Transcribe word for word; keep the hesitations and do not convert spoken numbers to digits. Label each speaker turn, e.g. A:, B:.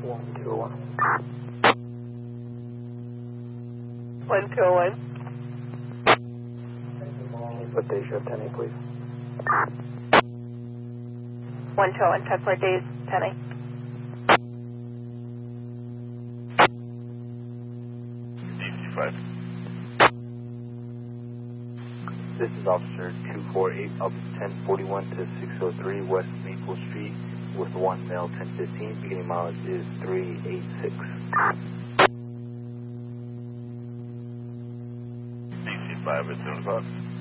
A: one two one.
B: one two one.
A: Put day shift ten A, please.
B: one two one, ten four days, ten A.
C: five. This is Officer two four eight up ten forty-one to six oh three West Maple Street with one male ten fifteen. Beginning mileage is three eight six. D C five at seven o'clock.